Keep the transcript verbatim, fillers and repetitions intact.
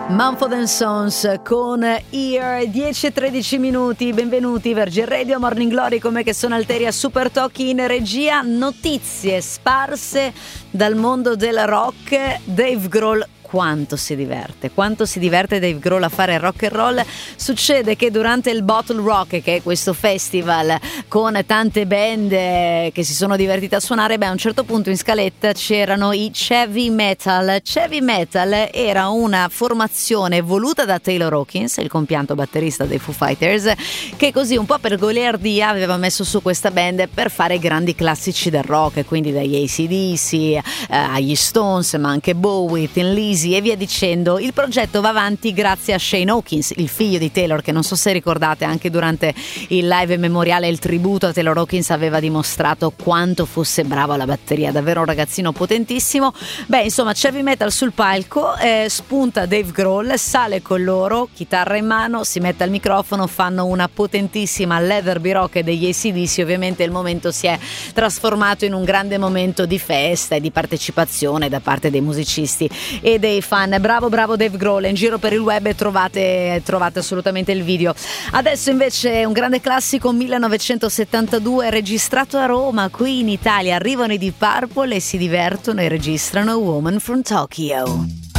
Mumford and Sons con Ear, dieci e tredici minuti, benvenuti Virgin Radio Morning Glory, come che sono Alteria Super Talk in regia. Notizie sparse dal mondo del rock. Dave Grohl quanto si diverte, quanto si diverte Dave Grohl a fare rock and roll. Succede che durante il Bottle Rock, che è questo festival con tante band che si sono divertite a suonare, beh, a un certo punto in scaletta c'erano i Chevy Metal. Chevy Metal era una formazione voluta da Taylor Hawkins, il compianto batterista dei Foo Fighters, che così un po' per goliardia aveva messo su questa band per fare grandi classici del rock, quindi dagli A C D C eh, agli Stones, ma anche Bowie, Thin Lizzy e via dicendo. Il progetto va avanti grazie a Shane Hawkins, il figlio di Taylor, che non so se ricordate, anche durante il live memoriale, il tributo a Taylor Hawkins, aveva dimostrato quanto fosse bravo alla batteria, davvero un ragazzino potentissimo. Beh, insomma, Chevy Metal sul palco, eh, spunta Dave Grohl, sale con loro, chitarra in mano, si mette al microfono, fanno una potentissima Leatherby Rock degli A C D C. Ovviamente il momento si è trasformato in un grande momento di festa e di partecipazione da parte dei musicisti e dei fan. Bravo bravo Dave Grohl, in giro per il web e trovate, trovate assolutamente il video. Adesso invece un grande classico, millenovecentosettantadue, registrato a Roma. Qui in Italia arrivano i Deep Purple e si divertono e registrano Woman from Tokyo.